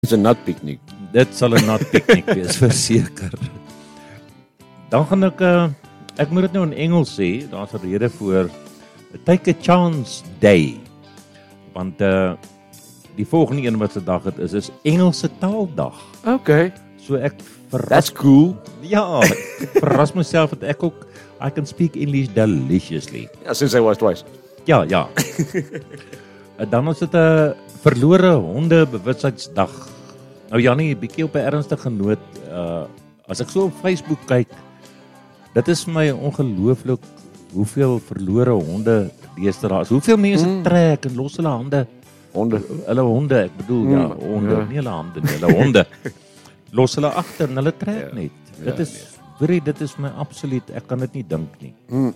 Dis 'n nat piknik. Dit sal 'n nat piknik wees, verseker. Dan gaan ek moet dit nou in Engels sê, daar's 'n rede voor Take a Chance Day. Want die volgende een wat se dag dit is Engelse Taaldag. Okay. So ek That's cool. Ja, verras myself dat ek ook I can speak English deliciously. Ja, since I was twice. Ja. Dan is dit 'n verlore honde bewustheidsdag. Nou Jannie, bietjie op 'n ernstige noot, as ek so op Facebook kyk, dit is vir my ongelooflik hoeveel verlore honde deesdae daar is. Hoeveel mense trek en los hulle honde, ek bedoel honde, nie hulle hande nie, hulle honde. Los hulle agter en hulle trek net. Dit is my absoluut, ek kan dit nie dink nie.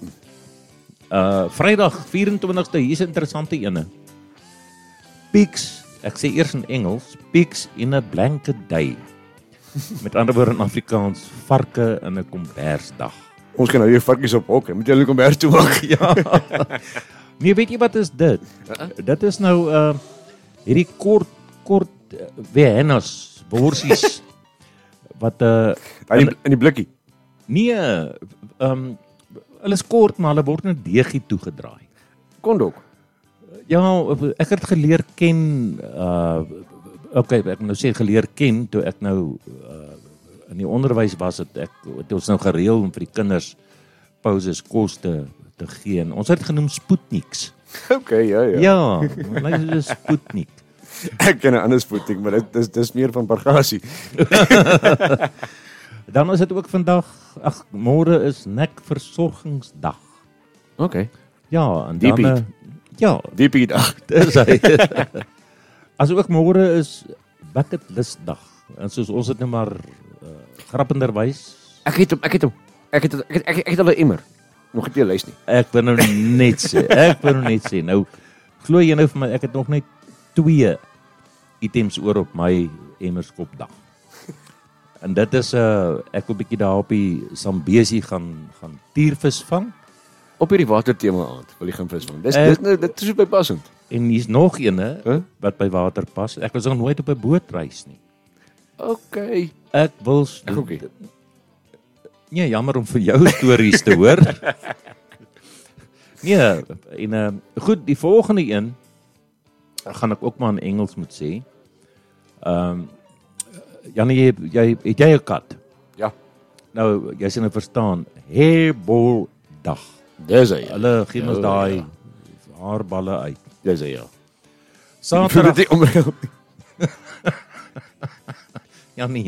Vrydag 24ste, hier's 'n interessante ene. Pigs, ek sê eers in Engels, pigs in a blanket day. Met ander woorde in Afrikaans, varke in 'n kombersdag. Ons kan nou hier varkies op hok, moet jy hulle kombers toe maak. Ja. Nee, weet jy wat is dit? Dit is nou hierdie kort wehennas, worsies wat in die blikkie. Nee, hulle is kort, maar hulle word in 'n deegie toegedraai. Kondok. Ja, ek het geleer ken ek nou sê geleer ken toe ek nou in die onderwys was, het ons nou gereël om vir die kinders pauses kos te gee. En ons het genoem Sputniks. Okay, ja. Ja, dit is Sputnik. Ek ken 'n ander Sputnik, maar dit is meer van bagasie. Dan is dit ook vandag, môre is nekversorgingsdag. Okay. Ja, en dan Diepie dag. Dis hy. As ook môre is bucket list dag. En soos ons dit nou maar grappenderwys. Ek het al 'n immer. Nog nie lys nie. Ek wil nou net sê. Nou glo jy nou vir my, ek het nog net 2 items oor op my emmerskopdag. En dit is ek wil bietjie daar op die Zambesi gaan tiervis vang. Op hierdie watertema aand wil jy gaan vis vang. Dit is so bypassend. En hier's nog een wat by water pas. Ek was nog nooit op 'n boot reis nie. Okay. Ek wil okay. Nee, jammer om vir jou stories te hoor. Nee, en goed, die volgende een gaan ek ook maar in Engels moet sê. Jannie, het jy 'n kat? Ja. Nou, jy sien nou verstaan, hairball dag. Dis hy. Hulle gee ons daai haarballe uit. Dis hy, ja. Saterdag. Dit omreel. Jannie.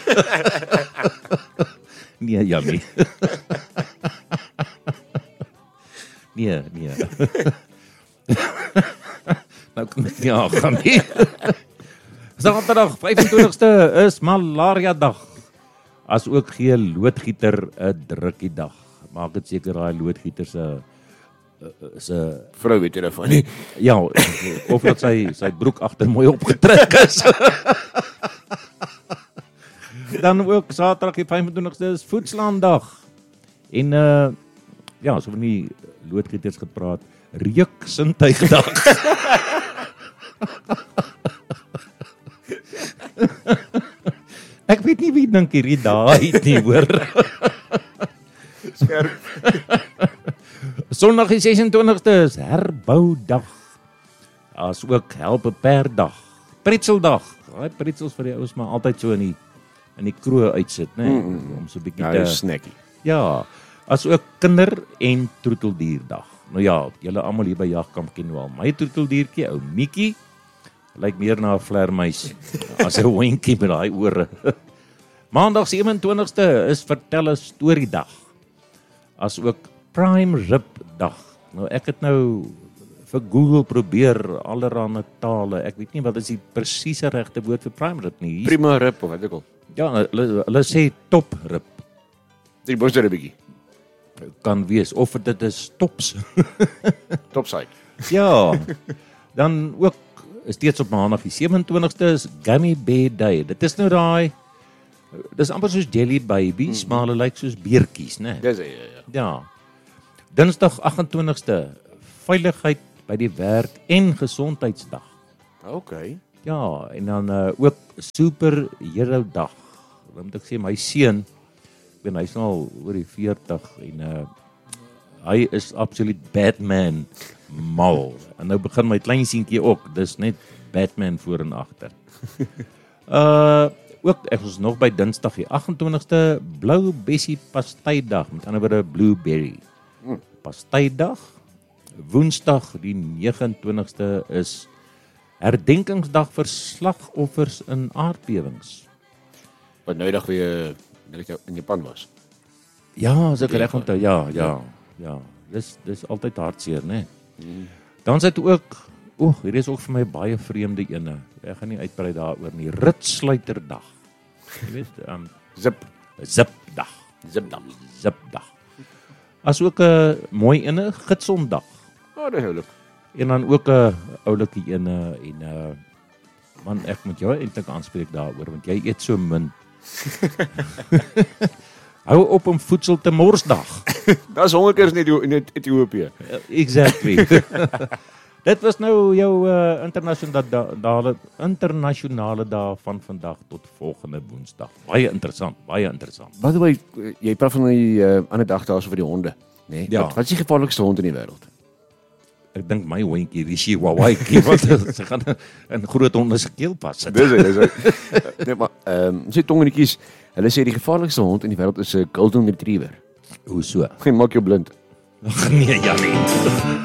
Nee, Jannie. Nee. Nou kom ek nie gaan nie. Saterdag 25ste is malaria dag. As ook gee loodgieter 'n drukkie dag. Maak dit seker daai loodgieter se vrou weet jy daarvan nie. Ja, of dat sy broek agter mooi opgetrek is. Dan ook Saterdag die 25ste is voedseldag. En so van die loodgieters gepraat, reuksintuigdag. Ek weet nie wie dink hierdie daai nie, hoor. Skerp. Sondag die 26ste is herboudag. As ook help 'n perdag. Pretseldag. Daai pretzels vir die ouens maar altyd so in die kroeg uitsit, né? Om so 'n bietjie te snackie. Ja, as ook kinder- en troeteldierdag. Nou ja, julle almal hier by Jagkamp ken wel my troeteldiertjie, ou Mikkie. Lyk meer na 'n vlermuis as 'n hondjie met daai ore. Maandag 27ste is vertel 'n storie dag. As ook prime rib dag. Nou ek het nou vir Google probeer allerlei tale. Ek weet nie wat is die presiese regte woord vir prime rib nie. Prima rib of wat ek al. Ja, hulle sê top rib. Die borstel 'n bietjie. Kan wees of dit is tops. Topside. Ja. Dan ook steeds op Maandag die 27ste is Gummy Bear Day. Dit is nou dis amper soos jelly babies, maar hulle lyk soos beertjies, né? Dis hy, ja. Dinsdag 28ste veiligheid by die werk en gesondheidsdag. Okay. Ja, en dan ook superhero dag. Dan moet ek sê my seun, ek weet hy's nou al oor die 40 en hy is absoluut Batman mal. En nou begin my klein seentjie ook, dis net Batman voor en agter. Ook ek was nog by Dinsdag die 28ste Blou Bessie Pasteidag, met ander woorde blueberry Pasteidag. Woensdag die 29ste is herdenkingsdag vir slagoffers in aardbewings. Wat nou dag weer in Japan was. Ja, as ek reg onthou, ja. Dis altyd hartseer, né? Dan sit ook, hier is ook vir my baie vreemde ene. Ek gaan nie uitbrei daaroor nie. Ritsluiterdag. Jy weet, Zipdag. As ook 'n mooi ene, Gitsondag. Dis oulik. En dan ook 'n oulike ene en man, ek moet jou eintlik aanspreek daaroor want jy eet so min. Hou op om voedsel te morsdag. Daar's hongerkers in Ethiopië. Exactly. Dit was nou jou internasionale dag van vandag tot volgende Woensdag. Baie interessant. By the way, jy praat van die ander dag daar so vir die honde, né? Ja. Wat is die gevaarlikste hond in die wêreld? Ek dink my hondjie, die Chihuahuaitjie, want sy gaan 'n groot hond se keel pas. Dis hy. Nee, maar sy tongenetjies, hulle sê die gevaarlikste hond in die wêreld is 'n golden retriever. Hoe so? Hy maak jou blind. Nee, Janie.